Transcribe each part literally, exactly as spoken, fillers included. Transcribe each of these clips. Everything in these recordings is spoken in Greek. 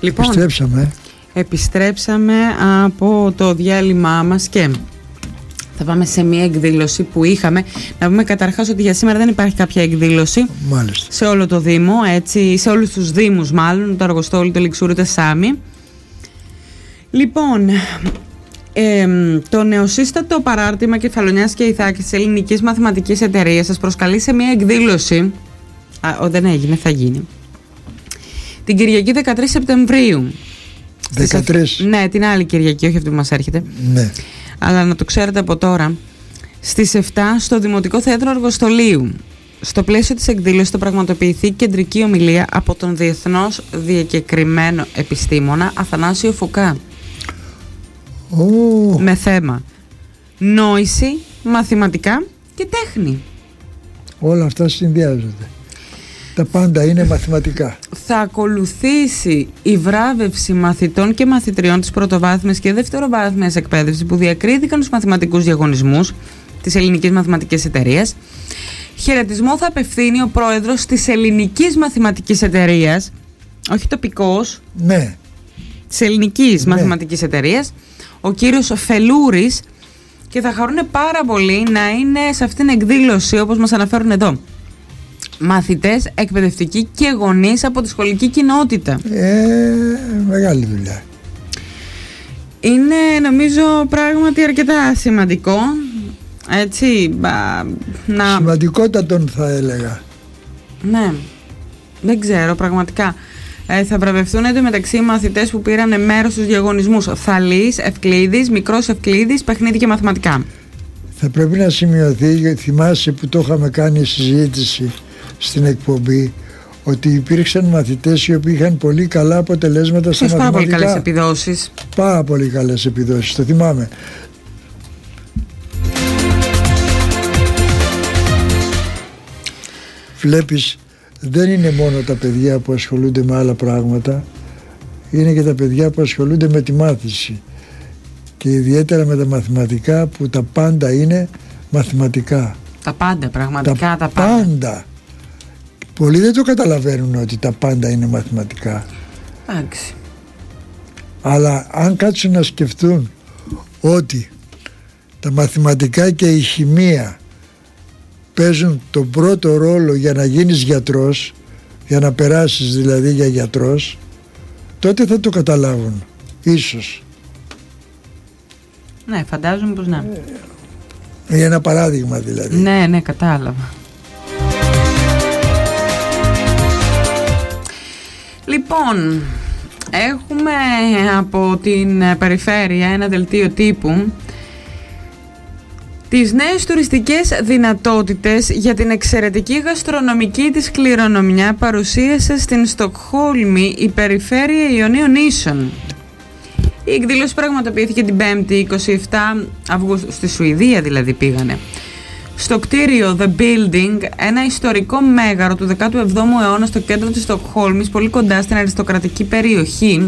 Λοιπόν, επιστρέψαμε. Επιστρέψαμε από το διάλειμμά μας και θα πάμε σε μια εκδήλωση που είχαμε. Να πούμε καταρχάς ότι για σήμερα δεν υπάρχει κάποια εκδήλωση. Μάλιστα. Σε όλο το Δήμο, έτσι, σε όλους τους Δήμους μάλλον, το Αργοστόλι, το Λιξούρι, το Σάμι. Λοιπόν, ε, το νεοσύστατο παράρτημα Κεφαλονιάς και Ιθάκης της Ελληνικής Μαθηματικής Εταιρείας σας προσκαλεί σε μια εκδήλωση. Α, ο, δεν έγινε, θα γίνει. Την Κυριακή δεκατρείς Σεπτεμβρίου. δεκατρείς. Ναι, την άλλη Κυριακή, όχι αυτή που μας έρχεται. Ναι. Αλλά να το ξέρετε από τώρα. Στις επτά στο Δημοτικό Θέατρο Αργοστολίου. Στο πλαίσιο της εκδήλωσης θα πραγματοποιηθεί κεντρική ομιλία από τον διεθνώς διακεκριμένο επιστήμονα Αθανάσιο Φουκά. Oh. Με θέμα νόηση, μαθηματικά και τέχνη. Όλα αυτά συνδυάζονται. Τα πάντα είναι μαθηματικά. Θα ακολουθήσει η βράβευση μαθητών και μαθητριών της πρωτοβάθμιας και δευτεροβάθμιας εκπαίδευσης που διακρίθηκαν στους μαθηματικούς διαγωνισμούς της Ελληνικής Μαθηματικής Εταιρείας. Χαιρετισμό θα απευθύνει ο πρόεδρος της Ελληνικής Μαθηματικής Εταιρείας, όχι τοπικός, ναι. της Ελληνικής ναι. Μαθηματικής Εταιρείας, ο κύριος Φελούρης, και θα χαρούν πάρα πολύ να είναι σε αυτήν την εκδήλωση, όπως μας αναφέρουν εδώ, μαθητές, εκπαιδευτικοί και γονείς από τη σχολική κοινότητα. Ε, μεγάλη δουλειά. Είναι νομίζω πράγματι αρκετά σημαντικό. Έτσι, μπα, να... Σημαντικότατον θα έλεγα. Ναι, δεν ξέρω πραγματικά. Ε, θα βραβευτούν εντωμεταξύ μαθητές που πήραν μέρος στους διαγωνισμούς Θαλής, Ευκλήδης, Μικρός Ευκλήδης, παιχνίδι και μαθηματικά. Θα πρέπει να σημειωθεί, θυμάσαι που το είχαμε κάνει συζήτηση στην εκπομπή, ότι υπήρξαν μαθητές οι οποίοι είχαν πολύ καλά αποτελέσματα στα μαθηματικά. Πάρα πολύ καλές επιδόσεις. Πάρα πολύ καλές επιδόσεις, το θυμάμαι. Βλέπεις, δεν είναι μόνο τα παιδιά που ασχολούνται με άλλα πράγματα, είναι και τα παιδιά που ασχολούνται με τη μάθηση και ιδιαίτερα με τα μαθηματικά, που τα πάντα είναι μαθηματικά. Τα πάντα, πραγματικά τα, τα πάντα. πάντα. Πολλοί δεν το καταλαβαίνουν ότι τα πάντα είναι μαθηματικά. Εντάξει. Αλλά αν κάτσουν να σκεφτούν ότι τα μαθηματικά και η χημεία παίζουν τον πρώτο ρόλο για να γίνεις γιατρός, για να περάσεις δηλαδή για γιατρός, τότε θα το καταλάβουν, ίσως. Ναι, φαντάζομαι πως ναι. Για ένα παράδειγμα δηλαδή. Ναι, ναι, κατάλαβα. Λοιπόν, έχουμε από την περιφέρεια ένα δελτίο τύπου, τις νέες τουριστικές δυνατότητες για την εξαιρετική γαστρονομική της κληρονομιά παρουσίασε στην Στοκχόλμη η Περιφέρεια Ιωνίων Νήσων. Η εκδήλωση πραγματοποιήθηκε την πέμπτη εικοστή εβδόμη Αυγούστου, στη Σουηδία δηλαδή πήγανε. Στο κτίριο The Building, ένα ιστορικό μέγαρο του δέκατου εβδόμου αιώνα στο κέντρο της Στοκχόλμης, πολύ κοντά στην αριστοκρατική περιοχή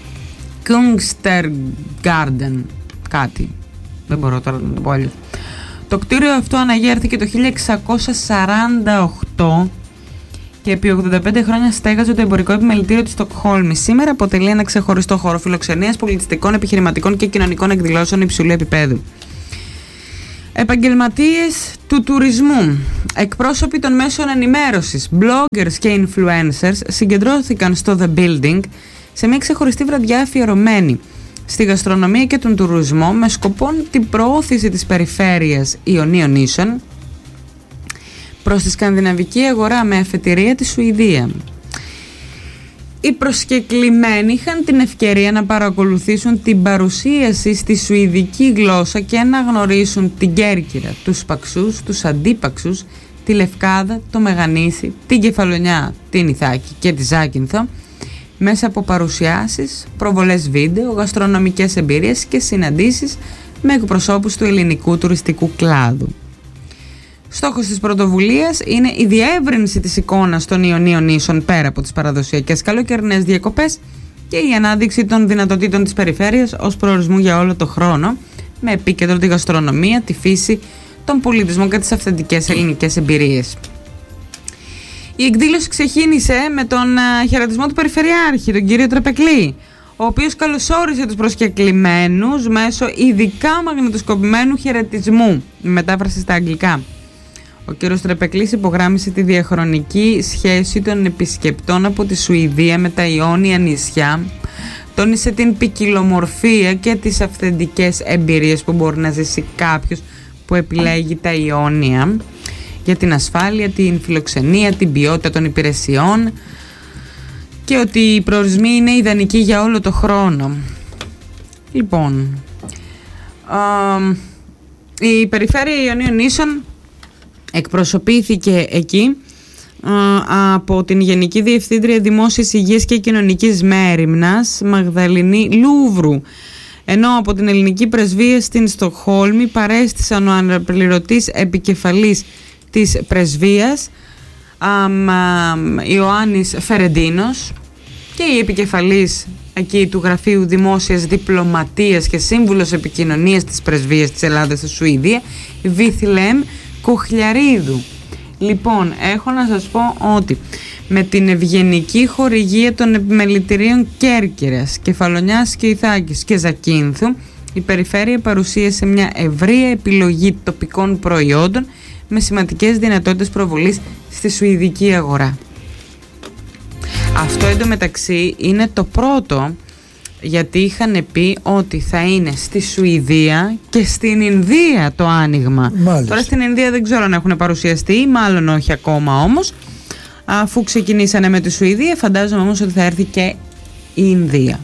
Kungsträdgården, κάτι. Δεν μπορώ τώρα να το πω αλλιώς. Το κτίριο αυτό αναγέρθηκε το χίλια εξακόσια σαράντα οκτώ και επί ογδόντα πέντε χρόνια στέγαζε το εμπορικό επιμελητήριο της Στοκχόλμης. Σήμερα αποτελεί ένα ξεχωριστό χώρο φιλοξενίας, πολιτιστικών, επιχειρηματικών και κοινωνικών εκδηλώσεων υψηλού επίπεδου. Επαγγελματίες του τουρισμού, εκπρόσωποι των μέσων ενημέρωσης, bloggers και influencers συγκεντρώθηκαν στο The Building σε μια ξεχωριστή βραδιά αφιερωμένη στη γαστρονομία και τον τουρισμό, με σκοπό την προώθηση της περιφέρειας Ιωνίων Νήσων προς τη σκανδιναβική αγορά με αφετηρία τη Σουηδία. Οι προσκεκλημένοι είχαν την ευκαιρία να παρακολουθήσουν την παρουσίαση στη σουηδική γλώσσα και να γνωρίσουν την Κέρκυρα, τους Παξούς, τους Αντίπαξους, τη Λευκάδα, το Μεγανήσι, την Κεφαλονιά, την Ιθάκη και τη Ζάκυνθο, μέσα από παρουσιάσεις, προβολές βίντεο, γαστρονομικές εμπειρίες και συναντήσεις με εκπροσώπους του ελληνικού τουριστικού κλάδου. Στόχος της πρωτοβουλίας είναι η διεύρυνση της εικόνας των Ιωνίων Νήσων πέρα από τις παραδοσιακές καλοκαιρινές διακοπές και η ανάδειξη των δυνατοτήτων της περιφέρειας ως προορισμού για όλο το χρόνο, με επίκεντρο τη γαστρονομία, τη φύση, τον πολιτισμό και τις αυθεντικές ελληνικές εμπειρίες. Η εκδήλωση ξεκίνησε με τον α, χαιρετισμό του Περιφερειάρχη, τον κύριο Τρεπεκλή, ο οποίος καλωσόρισε τους προσκεκλημένους μέσω ειδικά μαγνητοσκοπημένου χαιρετισμού, με μετάφραση στα αγγλικά. Ο κύριος Τρεπεκλής υπογράμμισε τη διαχρονική σχέση των επισκεπτών από τη Σουηδία με τα Ιόνια νησιά, τόνισε την ποικιλομορφία και τις αυθεντικές εμπειρίες που μπορεί να ζήσει κάποιος που επιλέγει τα Ιόνια, για την ασφάλεια, την φιλοξενία, την ποιότητα των υπηρεσιών και ότι οι προορισμοί είναι ιδανικοί για όλο το χρόνο. Λοιπόν, α, η Περιφέρεια Ιωνίων Νήσων εκπροσωπήθηκε εκεί α, από την Γενική Διευθύντρια Δημόσιας Υγείας και Κοινωνικής Μέριμνας Μαγδαληνή Λούβρου, ενώ από την Ελληνική Πρεσβεία στην Στοκχόλμη παρέστησαν ο αναπληρωτής επικεφαλής της Πρεσβείας αμ, αμ, Ιωάννης Φερεντίνος και η επικεφαλής εκεί του Γραφείου Δημόσιας Διπλωματίας και σύμβουλος επικοινωνίας της Πρεσβείας της Ελλάδας στη Σουηδία, Βίθλεμ Κοχλιαρίδου. Λοιπόν, έχω να σας πω ότι με την ευγενική χορηγία των επιμελητηρίων Κέρκυρας, Κεφαλονιάς και Ιθάκης και Ζακίνθου, η Περιφέρεια παρουσίασε μια ευρεία επιλογή τοπικών προϊόντων με σημαντικές δυνατότητες προβολής στη σουηδική αγορά. Αυτό εντωμεταξύ είναι το πρώτο, γιατί είχαν πει ότι θα είναι στη Σουηδία και στην Ινδία το άνοιγμα. Μάλιστα. Τώρα στην Ινδία δεν ξέρω αν έχουν παρουσιαστεί, μάλλον όχι ακόμα όμως. Αφού ξεκινήσανε με τη Σουηδία, φαντάζομαι όμως ότι θα έρθει και η Ινδία.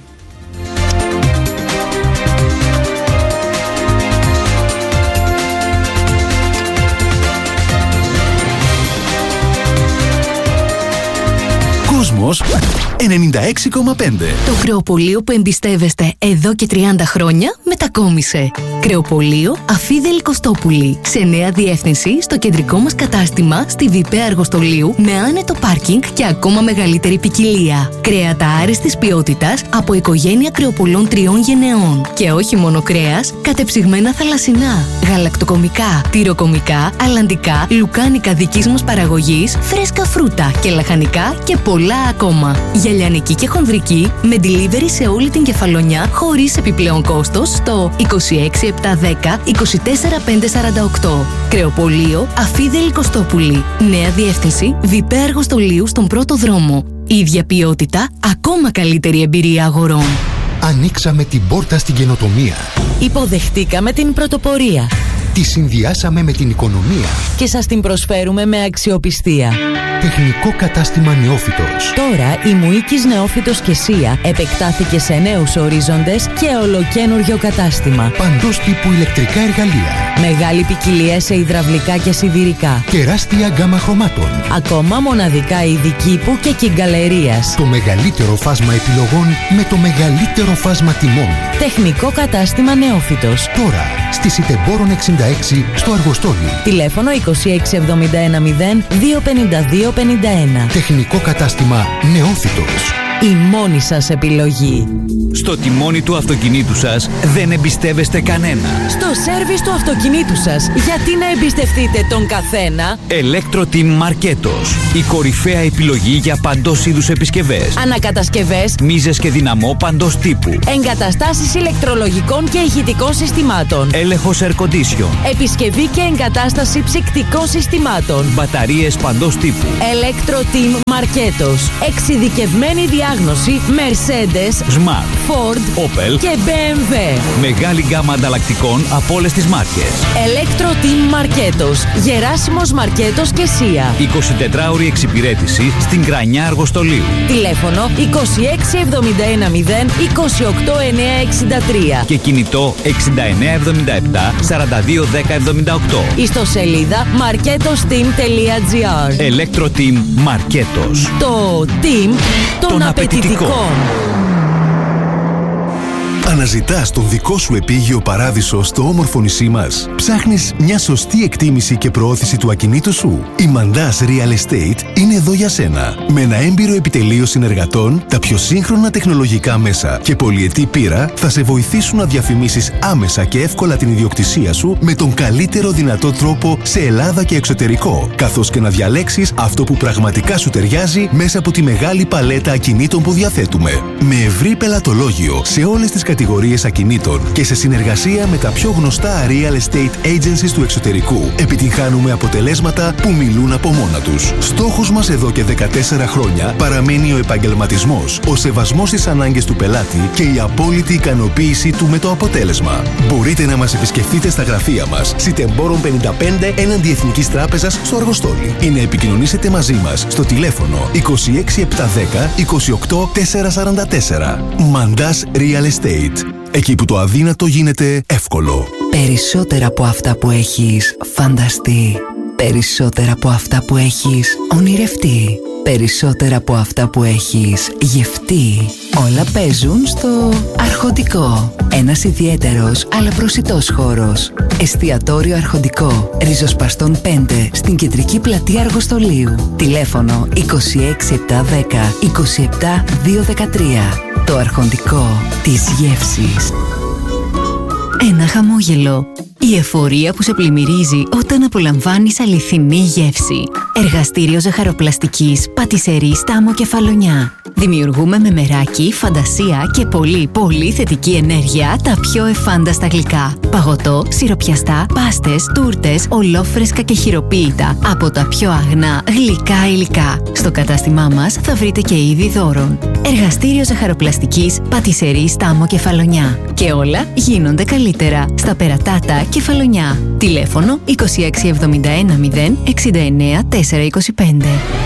Κόσμος ενενήντα έξι κόμμα πέντε. Το κρεοπωλείο που εμπιστεύεστε εδώ και τριάντα χρόνια μετακόμισε. Κρεοπωλείο Αφίδελη Κωστόπουλη. Σε νέα διεύθυνση στο κεντρικό μας κατάστημα στη Βιπέ Αργοστολίου με άνετο πάρκινγκ και ακόμα μεγαλύτερη ποικιλία. Κρέατα άριστης ποιότητας από οικογένεια κρεοπωλών τριών γενεών. Και όχι μόνο κρέας, κατεψυγμένα θαλασσινά, γαλακτοκομικά, τυροκομικά, αλλαντικά, λουκάνικα δικής μας παραγωγής, φρέσκα φρούτα και λαχανικά και πολλά ακόμα. Για λιανική και χονδρική με delivery σε όλη την Κεφαλονιά χωρίς επιπλέον κόστος στο είκοσι έξι επτακόσια δέκα είκοσι τέσσερα πεντακόσια σαράντα οκτώ. Κρεοπωλείο Αφίδελη Κωστόπουλη. Νέα διεύθυνση Βιπέ Αργοστολίου στον πρώτο δρόμο. Ίδια ποιότητα, ακόμα καλύτερη εμπειρία αγορών. Ανοίξαμε την πόρτα στην καινοτομία. Υποδεχτήκαμε την πρωτοπορία. Τη συνδυάσαμε με την οικονομία. Και σας την προσφέρουμε με αξιοπιστία. Τεχνικό κατάστημα Νεόφυτος. Τώρα η Μουίκης Νεόφυτος και Σία επεκτάθηκε σε νέους ορίζοντες και ολοκένουργιο κατάστημα. Παντός τύπου ηλεκτρικά εργαλεία. Μεγάλη ποικιλία σε υδραυλικά και σιδηρικά. Τεράστια γκάμα χρωμάτων. Ακόμα μοναδικά είδη κήπου και κυγκαλερίας. Το μεγαλύτερο φάσμα επιλογών με το μεγαλύτερο φάσμα τιμών. Τεχνικό κατάστημα Νεόφυτος. Τώρα στη Σιτεμπόρων εξήντα έξι στο Αργοστόλι. Τηλέφωνο είκοσι έξι εβδομήντα ένα μηδέν δύο πενήντα δύο πενήντα ένα. Τεχνικό κατάστημα Νεόφυτος. Η μόνη σας επιλογή. Στο τιμόνι του αυτοκινήτου σας δεν εμπιστεύεστε κανένα. Στο σέρβις του αυτοκινήτου σας, γιατί να εμπιστευτείτε τον καθένα? Electro-Team Marketos. Η κορυφαία επιλογή για παντός είδους επισκευές. Ανακατασκευές, μίζες και δυναμό παντός τύπου. Εγκαταστάσεις ηλεκτρολογικών και ηχητικών συστημάτων. Έλεγχος air condition. Επισκευή και εγκατάσταση ψυκτικών συστημάτων. Μπαταρίες παντός τύπου. Electro-Team Marketos. Εξειδικευμένη διάγνωση Mercedes, Smart, Ford, Opel και μπι εμ ντάμπλιου. Μεγάλη γκάμα ανταλλακτικών από όλες τις μάρκες. Electro-Team Marketos. Γεράσιμος Μαρκέτος και Σία. εικοσιτετράωρη εξυπηρέτηση στην Κρανιά Αργοστολίου. Τηλέφωνο είκοσι έξι εβδομήντα ένα μηδέν είκοσι οκτώ εννιακόσια εξήντα τρία. Και κινητό εξήντα εννέα εβδομήντα επτά σαράντα δύο δέκα εβδομήντα οκτώ. Ιστοσελίδα marketosteam τελεία τζι άρ. Electro-Team Marketos. Το team των, των απαιτητικών. Αναζητάς τον δικό σου επίγειο παράδεισο στο όμορφο νησί μας? Ψάχνεις μια σωστή εκτίμηση και προώθηση του ακινήτου σου? Η Mandas Real Estate είναι εδώ για σένα. Με ένα έμπειρο επιτελείο συνεργατών, τα πιο σύγχρονα τεχνολογικά μέσα και πολυετή πείρα θα σε βοηθήσουν να διαφημίσεις άμεσα και εύκολα την ιδιοκτησία σου με τον καλύτερο δυνατό τρόπο σε Ελλάδα και εξωτερικό, καθώς και να διαλέξεις αυτό που πραγματικά σου ταιριάζει μέσα από τη μεγάλη παλέτα ακινήτων που διαθέτουμε. Με ευρύ πελατολόγιο σε όλες τις κατηγορίες ακινήτων και σε συνεργασία με τα πιο γνωστά real estate agencies του εξωτερικού, επιτυγχάνουμε αποτελέσματα που μιλούν από μόνα τους. Στόχος μας εδώ και δεκατέσσερα χρόνια παραμένει ο επαγγελματισμός, ο σεβασμός στις ανάγκες του πελάτη και η απόλυτη ικανοποίηση του με το αποτέλεσμα. Μπορείτε να μας επισκεφτείτε στα γραφεία μας, Σιτεμπόρων πενήντα πέντε έναντι Εθνικής Τράπεζας στο Αργοστόλι, ή να επικοινωνήσετε μαζί μας στο τηλέφωνο είκοσι έξι επτακόσια δέκα είκοσι οκτώ τετρακόσια σαράντα τέσσερα. Mandas Real Estate. Εκεί που το αδύνατο γίνεται εύκολο. Περισσότερα από αυτά που έχεις φανταστεί. Περισσότερα από αυτά που έχεις ονειρευτεί. Περισσότερα από αυτά που έχεις γευτεί. Όλα παίζουν στο Αρχοντικό. Ένας ιδιαίτερος αλλά προσιτός χώρος. Εστιατόριο Αρχοντικό. Ριζοσπαστών πέντε στην κεντρική πλατεία Αργοστολίου. Τηλέφωνο είκοσι έξι επτακόσια δέκα είκοσι επτά διακόσια δεκατρία. Το Αρχοντικό της γεύσης. Ένα χαμόγελο. Η εφορία που σε πλημμυρίζει όταν απολαμβάνεις αληθινή γεύση. Εργαστήριο ζαχαροπλαστικής Πατισερή Στάμο Κεφαλονιά. Δημιουργούμε με μεράκι, φαντασία και πολύ πολύ θετική ενέργεια τα πιο εφάνταστα γλυκά. Παγωτό, σιροπιαστά, πάστες, τούρτες, ολόφρεσκα και χειροποίητα από τα πιο αγνά γλυκά υλικά. Στο κατάστημά μας θα βρείτε και είδη δώρων. Εργαστήριο ζαχαροπλαστικής Πατισερή Στάμο Κεφαλονιά. Και όλα γίνονται καλύτερα στα Περατάτα Κεφαλονιά. Τηλέφωνο είκοσι έξι εβδομήντα ένα μηδέν εξήντα εννέα τετρακόσια είκοσι πέντε.